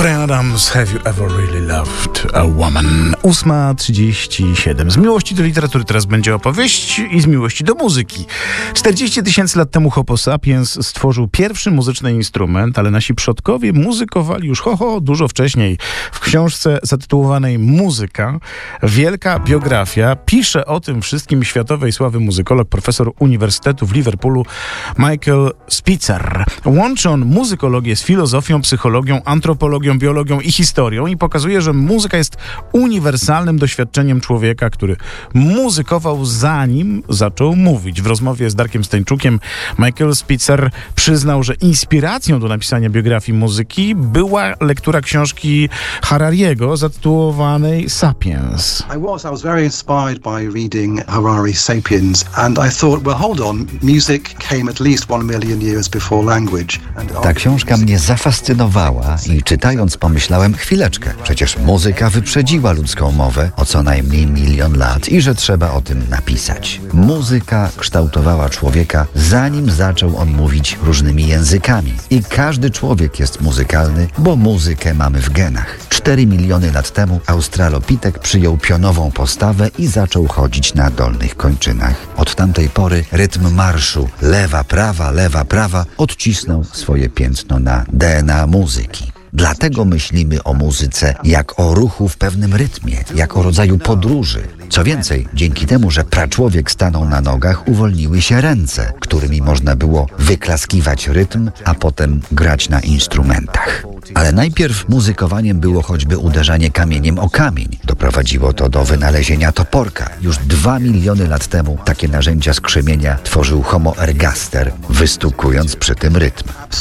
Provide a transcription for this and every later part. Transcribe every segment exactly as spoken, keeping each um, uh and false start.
Bryan Adams, Have You Ever Really Loved a Woman? ósma trzydzieści siedem. Z miłości do literatury teraz będzie opowieść i z miłości do muzyki. czterdzieści tysięcy lat temu Homo sapiens stworzył pierwszy muzyczny instrument, ale nasi przodkowie muzykowali już ho, ho, dużo wcześniej. W książce zatytułowanej Muzyka, wielka biografia, pisze o tym wszystkim światowej sławy muzykolog, profesor Uniwersytetu w Liverpoolu Michael Spitzer. Łączy on muzykologię z filozofią, psychologią, antropologią, biologią i historią i pokazuje, że muzyka jest uniwersalnym doświadczeniem człowieka, który muzykował zanim zaczął mówić. W rozmowie z Darkiem Stańczukiem Michael Spitzer przyznał, że inspiracją do napisania biografii muzyki była lektura książki Harariego zatytułowanej Sapiens. I was, I was very inspired by reading Harari's Sapiens and I thought, well hold on, music came at least one million years before language. Ta książka mnie zafascynowała i czytając pomyślałem, chwileczkę, przecież muzyka wyprzedziła ludzką mowę o co najmniej milion lat i że trzeba o tym napisać. Muzyka kształtowała człowieka, zanim zaczął on mówić różnymi językami. I każdy człowiek jest muzykalny, bo muzykę mamy w genach. Cztery miliony lat temu Australopitek przyjął pionową postawę i zaczął chodzić na dolnych kończynach. Od tamtej pory rytm marszu lewa, prawa, lewa, prawa odcisnął swoje piętno na D N A muzyki. Dlatego myślimy o muzyce jak o ruchu w pewnym rytmie, jak o rodzaju podróży. Co więcej, dzięki temu, że praczłowiek stanął na nogach, uwolniły się ręce, którymi można było wyklaskiwać rytm, a potem grać na instrumentach. Ale najpierw muzykowaniem było choćby uderzanie kamieniem o kamień. Doprowadziło to do wynalezienia toporka. Już dwa miliony lat temu takie narzędzia skrzemienia tworzył Homo ergaster, wystukując przy tym rytm.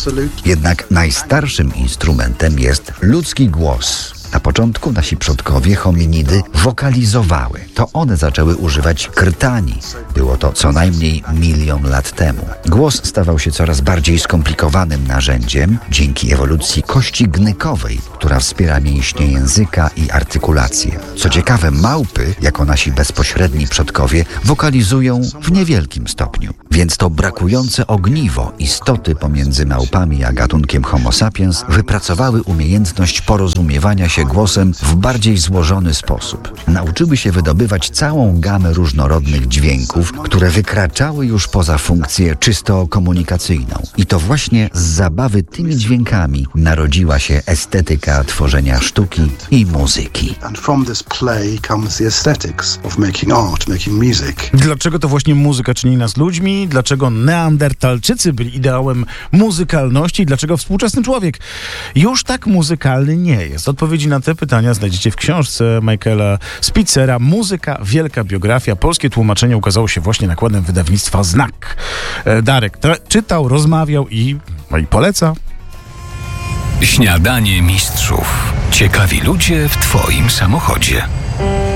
Jednak najstarszym instrumentem jest ludzki głos. Na początku nasi przodkowie, hominidy, wokalizowały. To one zaczęły używać krtani. Było to co najmniej milion lat temu. Głos stawał się coraz bardziej skomplikowanym narzędziem dzięki ewolucji kości gnykowej, która wspiera mięśnie języka i artykulację. Co ciekawe, małpy, jako nasi bezpośredni przodkowie, wokalizują w niewielkim stopniu. Więc to brakujące ogniwo istoty pomiędzy małpami a gatunkiem Homo sapiens wypracowały umiejętność porozumiewania się głosem w bardziej złożony sposób. Nauczyły się wydobywać całą gamę różnorodnych dźwięków, które wykraczały już poza funkcję czysto komunikacyjną. I to właśnie z zabawy tymi dźwiękami narodziła się estetyka tworzenia sztuki i muzyki. And from this play comes the aesthetics of making art, making music. Dlaczego to właśnie muzyka czyni nas ludźmi? Dlaczego neandertalczycy byli ideałem muzykalności? Dlaczego współczesny człowiek już tak muzykalny nie jest? Odpowiedzi na te pytania znajdziecie w książce Michaela Spitzera Muzyka, wielka biografia. Polskie tłumaczenie ukazało się właśnie nakładem wydawnictwa Znak. Darek tra- czytał, rozmawiał i, no i poleca. Śniadanie mistrzów. Ciekawi ludzie w twoim samochodzie.